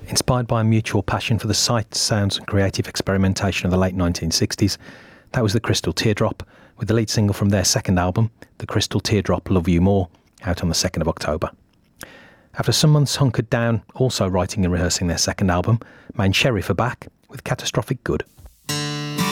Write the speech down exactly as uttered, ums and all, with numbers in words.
Inspired by a mutual passion for the sights, sounds and creative experimentation of the late nineteen sixties, that was the Crystal Teardrop, with the lead single from their second album, The Crystal Teardrop Love You More, out on the second of October. After some months hunkered down, also writing and rehearsing their second album, Main Sheriff are back with Catastrophic Good.